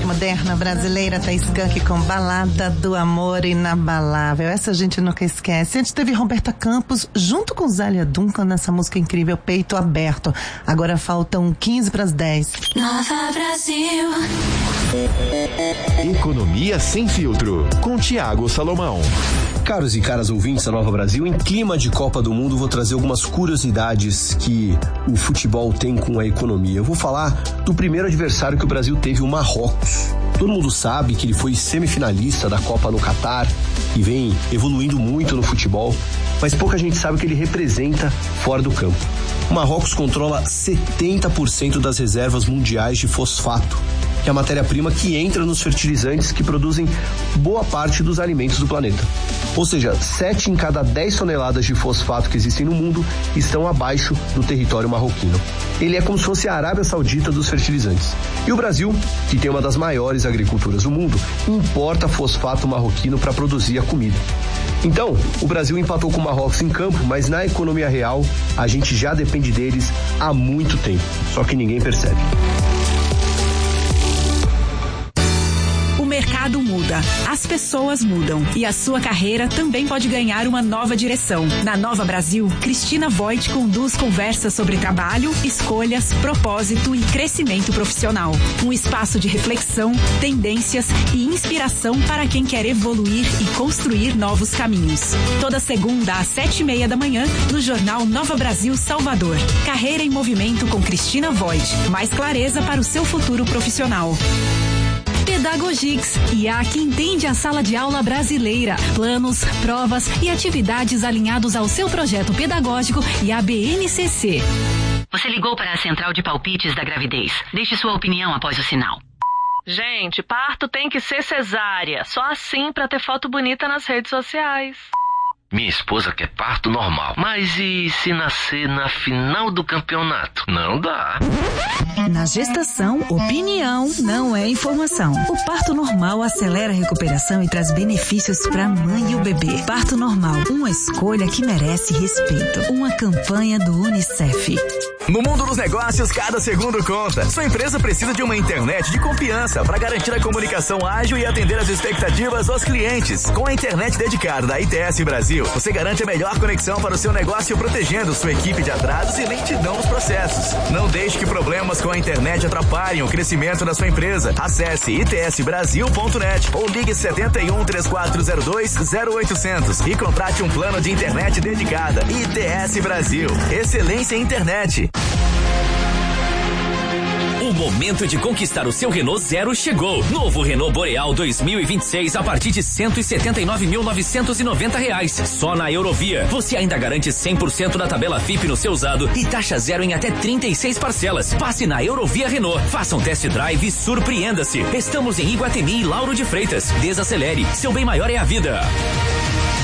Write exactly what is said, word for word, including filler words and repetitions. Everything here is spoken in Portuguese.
moderna brasileira, tá Skank com Balada do Amor Inabalável. Essa a gente nunca esquece. Antes teve Roberta Campos junto com Zélia Duncan nessa música incrível, Peito Aberto. Agora faltam quinze para as dez. Nova Brasil. Economia sem filtro, com Tiago Salomão. Caros e caras ouvintes da Nova Brasil, em clima de Copa do Mundo, vou trazer algumas curiosidades que o futebol tem com a economia. Eu vou falar do primeiro adversário que o Brasil teve, o Marrocos. Todo mundo sabe que ele foi semifinalista da Copa no Catar e vem evoluindo muito no futebol, mas pouca gente sabe o que ele representa fora do campo. O Marrocos controla setenta por cento das reservas mundiais de fosfato, que é a matéria-prima que entra nos fertilizantes que produzem boa parte dos alimentos do planeta. Ou seja, sete em cada dez toneladas de fosfato que existem no mundo estão abaixo do território marroquino. Ele é como se fosse a Arábia Saudita dos fertilizantes. E o Brasil, que tem uma das maiores agriculturas do mundo, importa fosfato marroquino para produzir a comida. Então, o Brasil empatou com o Marrocos em campo, mas na economia real, a gente já depende deles há muito tempo, só que ninguém percebe. O mercado muda, as pessoas mudam e a sua carreira também pode ganhar uma nova direção. Na Nova Brasil, Cristina Voit conduz conversas sobre trabalho, escolhas, propósito e crescimento profissional. Um espaço de reflexão, tendências e inspiração para quem quer evoluir e construir novos caminhos. Toda segunda às sete e meia da manhã, no Jornal Nova Brasil Salvador. Carreira em Movimento com Cristina Voit. Mais clareza para o seu futuro profissional. Pedagogix, I A que entende a sala de aula brasileira, planos, provas e atividades alinhados ao seu projeto pedagógico e à B N C C. Você ligou para a central de palpites da gravidez. Deixe sua opinião após o sinal. Gente, parto tem que ser cesárea. Só assim para ter foto bonita nas redes sociais. Minha esposa quer parto normal. Mas e se nascer na final do campeonato? Não dá. Na gestação, opinião não é informação. O parto normal acelera a recuperação e traz benefícios para a mãe e o bebê. Parto normal, uma escolha que merece respeito. Uma campanha do Unicef. No mundo dos negócios, cada segundo conta. Sua empresa precisa de uma internet de confiança para garantir a comunicação ágil e atender as expectativas dos clientes. Com a internet dedicada da I T S Brasil, você garante a melhor conexão para o seu negócio, protegendo sua equipe de atrasos e lentidão nos processos. Não deixe que problemas com a internet atrapalhem o crescimento da sua empresa. Acesse i t s brasil ponto net ou ligue setenta e um, trinta e quatro zero dois, zero oitocentos e contrate um plano de internet dedicada. I T S Brasil. Excelência em internet. O momento de conquistar o seu Renault Zero chegou. Novo Renault Boreal dois mil e vinte e seis a partir de cento e setenta e nove mil novecentos e noventa reais. Só na Eurovia. Você ainda garante cem por cento da tabela F I P no seu usado e taxa zero em até trinta e seis parcelas. Passe na Eurovia Renault. Faça um test drive e surpreenda-se. Estamos em Iguatemi e Lauro de Freitas. Desacelere. Seu bem maior é a vida.